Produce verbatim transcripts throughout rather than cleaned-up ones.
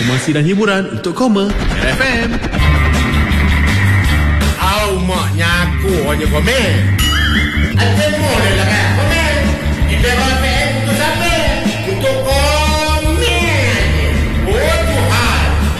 Informasi dan hiburan untuk koma Era F M. Au maknya aku hanya komen. Ada boleh lah kan komen. Di Era F M untuk siapa? Untuk komen. Oh Tuhan.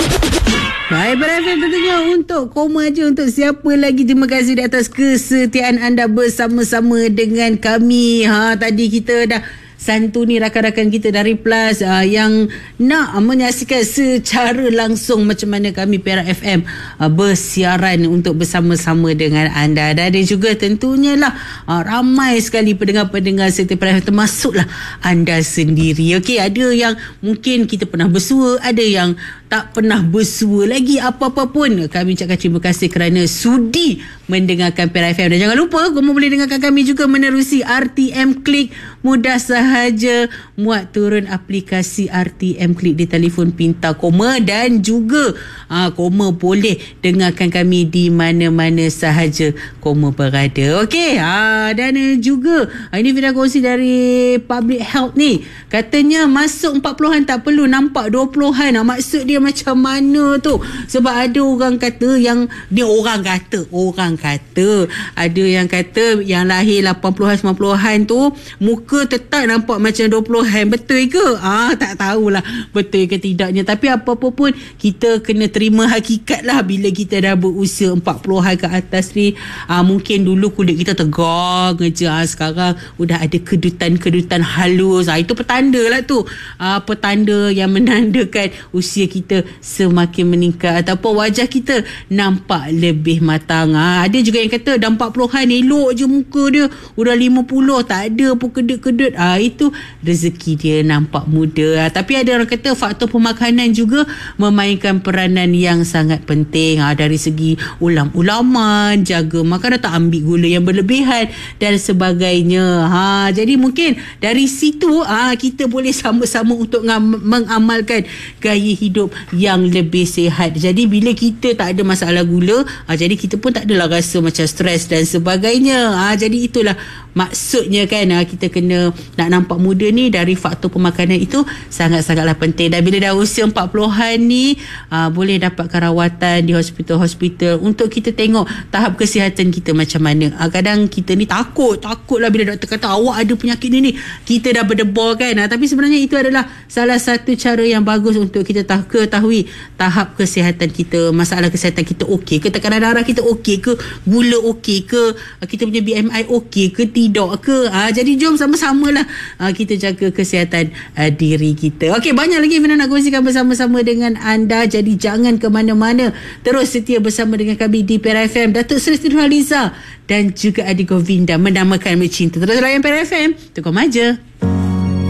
Baik, Era F M tentunya untuk koma je, untuk siapa lagi. Terima kasih di atas kesetiaan anda bersama-sama dengan kami. Ha, tadi kita dah santuni rakan-rakan kita dari Plus uh, yang nak menyaksikan secara langsung macam mana kami Perak F M uh, bersiaran untuk bersama-sama dengan anda. Dan ada juga tentunya lah uh, ramai sekali pendengar-pendengar serta Perak F M, termasuklah anda sendiri. Okey, ada yang mungkin kita pernah bersua, ada yang tak pernah bersua lagi. Apa-apa pun, kami ucapkan terima kasih kerana sudi mendengarkan Perak F M. Dan jangan lupa, kamu boleh dengarkan kami juga menerusi R T M Klik. Mudah sahaja muat turun aplikasi R T M Klik di telefon pintar koma, dan juga aa, koma boleh dengarkan kami di mana-mana sahaja koma berada. Okey, aa, dan juga aa, ini video kongsi dari Public Health ni. Katanya masuk empat puluhan tak perlu nampak dua puluhan. Aa, maksud dia macam mana tu? Sebab ada orang kata yang dia orang kata orang kata ada yang kata yang lahir lapan puluhan sembilan puluhan tu muka tetap nampak macam dua puluhan. Betul ke? Ah, tak tahulah betul ke tidaknya. Tapi apa-apa pun kita kena terima hakikat lah. Bila kita dah berusia empat puluhan ke atas ni, ah, mungkin dulu kulit kita tegang je, ah, sekarang udah ada kedutan-kedutan halus. Ah, itu petanda lah tu. Ah, petanda yang menandakan usia kita semakin meningkat ataupun wajah kita nampak lebih matang. Ah, ada juga yang kata dah empat puluhan elok je muka dia, udah lima puluh tak ada pun kedut-kedut. Ah, itu rezeki dia nampak muda. Ah, tapi ada orang kata faktor pemakanan juga memainkan peranan yang sangat penting. Ah, dari segi ulam-ulaman, jaga makanan, tak ambil gula yang berlebihan dan sebagainya. Ha, jadi mungkin dari situ ah, kita boleh sama-sama untuk ngam- mengamalkan gaya hidup yang lebih sihat. Jadi bila kita tak ada masalah gula, ah, jadi kita pun tak adalah rasa macam stres dan sebagainya. Ah, jadi itulah maksudnya kan, ah, kita kena nak nampak muda ni dari faktor pemakanan itu sangat-sangatlah penting. Dan bila dah usia empat puluhan ni, aa, boleh dapatkan rawatan di hospital-hospital untuk kita tengok tahap kesihatan kita macam mana. Aa, kadang kita ni takut takutlah bila doktor kata awak ada penyakit ni ni, kita dah berdebar kan. Aa, tapi sebenarnya itu adalah salah satu cara yang bagus untuk kita tahu, ketahui tahap kesihatan kita, masalah kesihatan kita okey ke, tekanan darah kita okey ke, gula okey ke, kita punya B M I okey ke tidak ke. Aa, jadi jom sama-sama lah uh, kita jaga kesihatan uh, diri kita. Okey, banyak lagi Fina nak kongsikan bersama-sama dengan anda. Jadi jangan ke mana-mana, terus setia bersama dengan kami di Perak F M. Datuk Seri Nurhaliza dan juga Adi Govinda menamakan mencinta. Terus layan Perak F M, tukar maja.